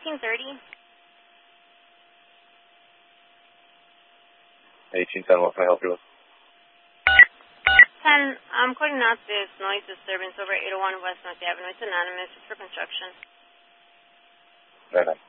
1830. 1810, what can I help you with? 10, I'm calling out this noise disturbance over 801 West North Avenue. It's anonymous. It's for construction. Very nice.